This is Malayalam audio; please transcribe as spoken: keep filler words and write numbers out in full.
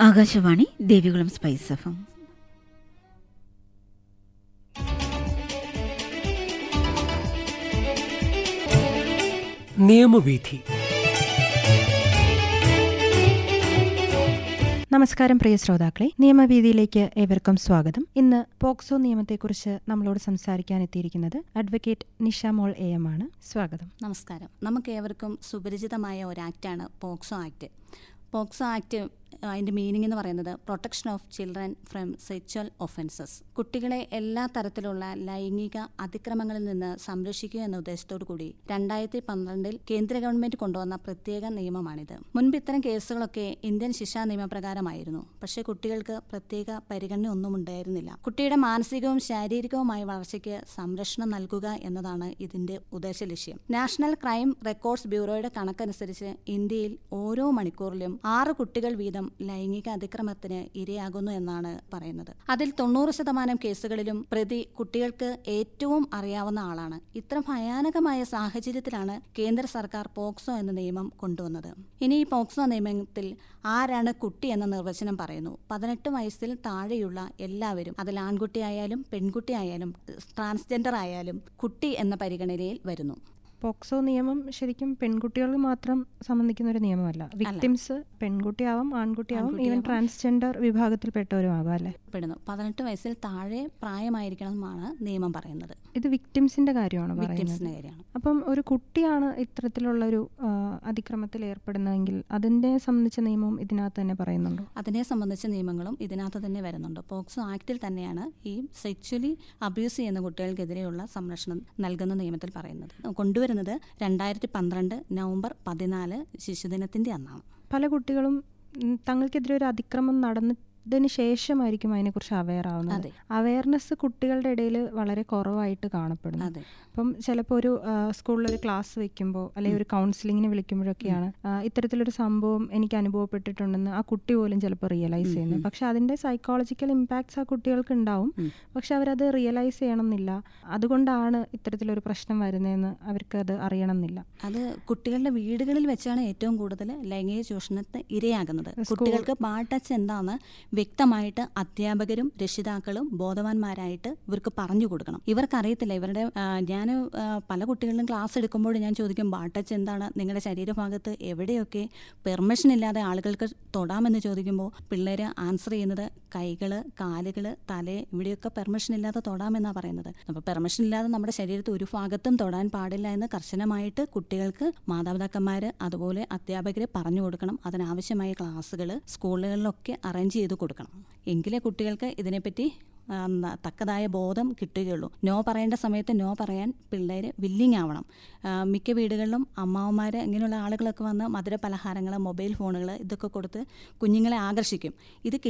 Akashvani Devikulam spice FM. നിയമവീഥി. നമസ്കാരം പ്രിയ ശ്രോതാക്കളെ, നിയമവീതിയിലേക്ക് ഏവർക്കും സ്വാഗതം. ഇന്ന് പോക്സോ നിയമത്തെക്കുറിച്ച് നമ്മളോട് സംസാരിക്കാൻ എത്തിയിരിക്കുന്നത് advocate Nisha mall A M ആണ്. സ്വാഗതം. നമസ്കാരം. നമുക്ക് ഏവർക്കും സുപരിചിതമായ ഒരു ആക്റ്റാണ് പോക്സോ ആക്ട്. പോക്സോ ആക്ട് അതിൻ്റെ മീനിങ് എന്ന് പറയുന്നത് protection of children from sexual offences. കുട്ടികളെ എല്ലാ തരത്തിലുള്ള ലൈംഗിക അതിക്രമങ്ങളിൽ നിന്ന് സംരക്ഷിക്കുക എന്ന ഉദ്ദേശത്തോടു കൂടി രണ്ടായിരത്തി പന്ത്രണ്ടിൽ കേന്ദ്ര ഗവൺമെന്റ് കൊണ്ടുവന്ന പ്രത്യേക നിയമമാണിത്. മുൻപ് ഇത്തരം കേസുകളൊക്കെ ഇന്ത്യൻ ശിക്ഷാ നിയമപ്രകാരമായിരുന്നു. പക്ഷേ കുട്ടികൾക്ക് പ്രത്യേക പരിഗണന ഒന്നും ഉണ്ടായിരുന്നില്ല. കുട്ടിയുടെ മാനസികവും ശാരീരികവുമായ വളർച്ചയ്ക്ക് സംരക്ഷണം നൽകുക എന്നതാണ് ഇതിന്റെ ഉദ്ദേശ ലക്ഷ്യം. നാഷണൽ ക്രൈം റെക്കോർഡ്സ് ബ്യൂറോയുടെ കണക്കനുസരിച്ച് ഇന്ത്യയിൽ ഓരോ മണിക്കൂറിലും ആറ് കുട്ടികൾ വീതം ലൈംഗിക അതിക്രമത്തിന് ഇരയാകുന്നു എന്നാണ് പറയുന്നത്. അതിൽ തൊണ്ണൂറ് ശതമാനം കേസുകളിലും പ്രതി കുട്ടികൾക്ക് ഏറ്റവും അറിയാവുന്ന ആളാണ്. ഇത്ര ഭയാനകമായ സാഹചര്യത്തിലാണ് കേന്ദ്ര സർക്കാർ പോക്സോ എന്ന നിയമം കൊണ്ടുവന്നത്. ഇനി ഈ പോക്സോ നിയമത്തിൽ ആരാണ് കുട്ടി എന്ന നിർവചനം പറയുന്നു. പതിനെട്ട് വയസ്സിൽ താഴെയുള്ള എല്ലാവരും, അതിൽ ആൺകുട്ടിയായാലും പെൺകുട്ടിയായാലും ട്രാൻസ്ജെൻഡർ ആയാലും കുട്ടി എന്ന പരിഗണനയിൽ വരുന്നു. പോക്സോ നിയമം ശരിക്കും പെൺകുട്ടികൾ മാത്രം സംബന്ധിക്കുന്ന ഒരു നിയമമല്ല. വിക്ടിംസ് പെൺകുട്ടിയാവാം, ആൺകുട്ടിയാവാം, ഈവൻ ട്രാൻസ്ജെൻഡർ വിഭാഗത്തിൽപ്പെട്ടവരും ആകാം അല്ലേ? പെടുന്നു. പതിനെട്ട് വയസ്സിൽ താഴെ പ്രായമായിരിക്കണം എന്നാണ് നിയമം പറയുന്നത്. ഇത് വിക്ടിംസിന്റെ കാര്യമാണ് പറയുന്നത്. വിക്ടിംസിന്റെ കാര്യമാണ്. അപ്പം ഒരു കുട്ടിയാണ് ഇത്തരത്തിലുള്ള ഒരു അതിക്രമത്തിൽ ഏർപ്പെടുന്നതെങ്കിൽ അതിനെ സംബന്ധിച്ച നിയമവും ഇതിനകത്ത് തന്നെ പറയുന്നുണ്ടോ? അതിനെ സംബന്ധിച്ച നിയമങ്ങളും ഇതിനകത്ത് തന്നെ വരുന്നുണ്ട്. പോക്സോ ആക്ടിൽ തന്നെയാണ് ഈ സെക്ച്വലി അബ്യൂസ് ചെയ്യുന്ന കുട്ടികൾക്കെതിരെയുള്ള സംരക്ഷണം നൽകുന്ന നിയമത്തിൽ പറയുന്നത്. കൊണ്ടുവരുന്നത് രണ്ടായിരത്തി പന്ത്രണ്ട് നവംബർ പതിനാല് ശിശുദിനത്തിന്റെ അന്നാണ്. പല കുട്ടികളും തങ്ങൾക്കെതിരെ ഒരു അതിക്രമം നടന്നതിന് ശേഷമായിരിക്കും അതിനെക്കുറിച്ച് അവെയർ ആവുന്നത്. അവയർനെസ് കുട്ടികളുടെ ഇടയിൽ വളരെ കുറവായിട്ട് കാണപ്പെടുന്നു. അപ്പം ചിലപ്പോൾ ഒരു സ്കൂളിലൊരു ക്ലാസ് വെക്കുമ്പോൾ അല്ലെങ്കിൽ ഒരു കൗൺസിലിങ്ങിന് വിളിക്കുമ്പോഴൊക്കെയാണ് ഇത്തരത്തിലൊരു സംഭവം എനിക്ക് അനുഭവപ്പെട്ടിട്ടുണ്ടെന്ന് ആ കുട്ടി പോലും ചിലപ്പോൾ റിയലൈസ് ചെയ്യുന്നത്. പക്ഷെ അതിൻ്റെ സൈക്കോളജിക്കൽ ഇമ്പാക്ട്സ് ആ കുട്ടികൾക്ക് ഉണ്ടാവും. പക്ഷെ അവരത് റിയലൈസ് ചെയ്യണമെന്നില്ല. അതുകൊണ്ടാണ് ഇത്തരത്തിലൊരു പ്രശ്നം വരുന്നതെന്ന് അവർക്ക് അത് അറിയണമെന്നില്ല. അത് കുട്ടികളുടെ വീടുകളിൽ വെച്ചാണ് ഏറ്റവും കൂടുതൽ ലൈംഗിക ചൂഷണത്തിന് ഇരയാകുന്നത്. കുട്ടികൾക്ക് ബാഡ് ടച്ച് എന്താണെന്ന് വ്യക്തമായിട്ട് അധ്യാപകരും രക്ഷിതാക്കളും ബോധവാന്മാരായിട്ട് ഇവർക്ക് പറഞ്ഞു കൊടുക്കണം. ഇവർക്കറിയത്തില്ല. ഇവരുടെ ഞാൻ പല കുട്ടികളിലും ക്ലാസ് എടുക്കുമ്പോൾ ഞാൻ ചോദിക്കും, ബാഡ് ടച്ച് എന്താണ്, നിങ്ങളുടെ ശരീരഭാഗത്ത് എവിടെയൊക്കെ പെർമിഷൻ ഇല്ലാതെ ആളുകൾക്ക് തൊടാമെന്ന് ചോദിക്കുമ്പോൾ പിള്ളേർ ആൻസർ ചെയ്യുന്നത് കൈകൾ, കാലുകൾ, തല, ഇവിടെയൊക്കെ പെർമിഷൻ ഇല്ലാതെ തൊടാമെന്നാണ് പറയുന്നത്. അപ്പോൾ പെർമിഷൻ ഇല്ലാതെ നമ്മുടെ ശരീരത്ത് ഒരു ഭാഗത്തും തൊടാൻ പാടില്ല എന്ന് കർശനമായിട്ട് കുട്ടികൾക്ക് മാതാപിതാക്കന്മാർ അതുപോലെ അധ്യാപകർ പറഞ്ഞു കൊടുക്കണം. അതിനാവശ്യമായ ക്ലാസ്സുകൾ സ്കൂളുകളിലൊക്കെ അറേഞ്ച് ചെയ്ത് കൊടുക്കണം. എങ്കിലേ കുട്ടികൾക്ക് ഇതിനെപ്പറ്റി തക്കതായ ബോധം കിട്ടുകയുള്ളൂ. നോ പറയേണ്ട സമയത്ത് നോ പറയാൻ പിള്ളേർ വില്ലിങ് ആവണം. മിക്ക വീടുകളിലും അമ്മാവന്മാർ ഇങ്ങനെയുള്ള ആളുകളൊക്കെ വന്ന് മധുര പലഹാരങ്ങൾ, മൊബൈൽ ഫോണുകൾ ഇതൊക്കെ കൊടുത്ത് കുഞ്ഞുങ്ങളെ ആകർഷിക്കും. ഇത്